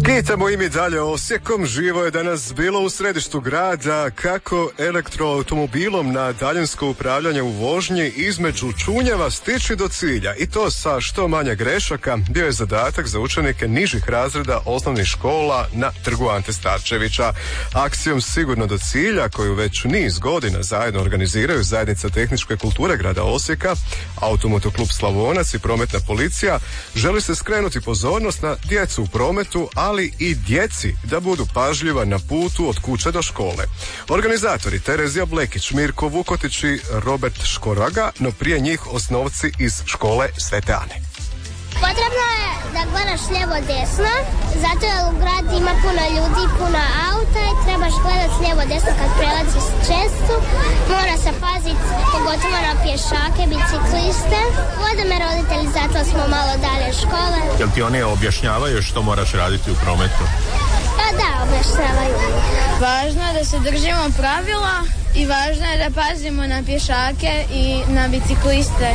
Pitamo i mi dalje Osijekom. Živo je danas bilo u središtu grada kako elektroautomobilom na daljinsko upravljanje u vožnji između Čunjeva stići do cilja i to sa što manje grešaka bio je zadatak za učenike nižih razreda osnovnih škola na Trgu Ante Starčevića. Akcijom Sigurno do cilja, koju već niz godina zajedno organiziraju Zajednica tehničke kulture grada Osijeka, Automotoklub Slavonac i Prometna policija, želi se skrenuti pozornost na djecu u prometu, ali i djeci da budu pažljiva na putu od kuće do škole. Organizatori Terezija Blekić, Mirko Vukotić i Robert Škoraga, no prije njih osnovci iz škole Svete Ane. Potrebno je da gledaš lijevo-desno, zato jer u gradu ima puno ljudi, puno auta i trebaš gledat lijevo-desno kad prelaziš cestu. Mora se paziti pogotovo na pješake, bicikliste. Vode me roditelji, zato smo malo dalje škole. Jel ti oni objašnjavaju što moraš raditi u prometu? Pa da, objašnjavaju. Važno je da se držimo pravila i važno je da pazimo na pješake i na bicikliste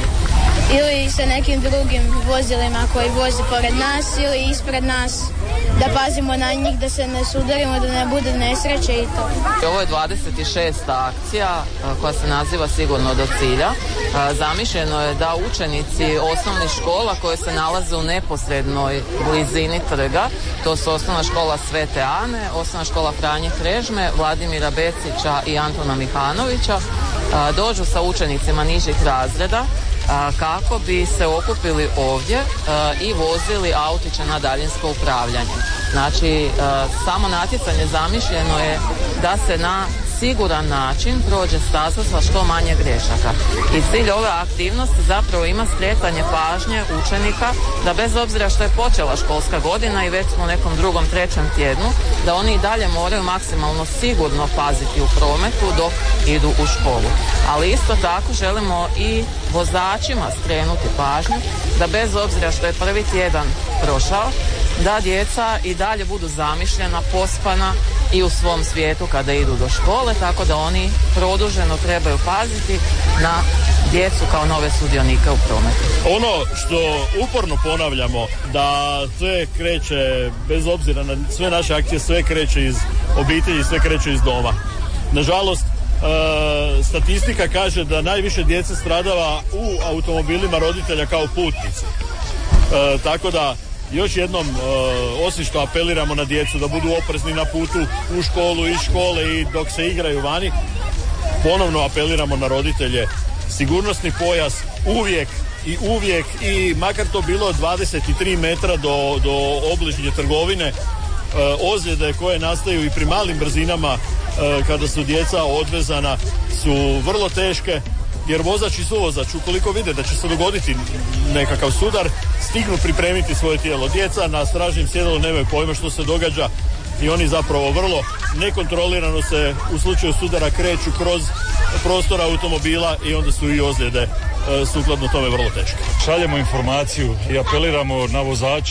ili sa nekim drugim vozilima koji vozi pored nas ili ispred nas, da pazimo na njih, da se ne sudarimo, da ne bude nesreće i to. Ovo je 26. akcija koja se naziva Sigurno do cilja. Zamišljeno je da učenici osnovnih škola koje se nalaze u neposrednoj blizini trga, to su osnovna škola Svete Ane, osnovna škola Franje Krežme, Vladimira Becića i Antona Mihanovića, dođu sa učenicima nižih razreda kako bi se okupili ovdje i vozili autiće na daljinsko upravljanje. Znači, samo natjecanje zamišljeno je da se na siguran način prođe staza sa što manje grešaka. I cilj ove aktivnosti zapravo ima skretanje pažnje učenika da bez obzira što je počela školska godina i već smo u nekom drugom, trećem tjednu, da oni i dalje moraju maksimalno sigurno paziti u prometu dok idu u školu. Ali isto tako želimo i vozačima skrenuti pažnju da bez obzira što je prvi tjedan prošao, da djeca i dalje budu zamišljena, pospana i u svom svijetu kada idu do škole, tako da oni produženo trebaju paziti na djecu kao nove sudionike u prometu. Ono što uporno ponavljamo, da sve kreće, bez obzira na sve naše akcije, sve kreće iz obitelji, sve kreće iz doma. Nažalost, statistika kaže da najviše djece stradava u automobilima roditelja kao putnici. Tako da još jednom, osim što apeliramo na djecu da budu oprezni na putu u školu, iz škole i dok se igraju vani, ponovno apeliramo na roditelje. Sigurnosni pojas uvijek i makar to bilo 23 metra do obližnje trgovine, ozljede koje nastaju i pri malim brzinama kada su djeca odvezana su vrlo teške, jer vozač i suvozač, ukoliko vide da će se dogoditi nekakav sudar, stignu pripremiti svoje tijelo. Djeca na stražnjem sjedalu nemaju pojma što se događa i oni zapravo vrlo nekontrolirano se u slučaju sudara kreću kroz prostor automobila i onda su i ozljede sukladno tome vrlo teške. Šaljemo informaciju i apeliramo na vozače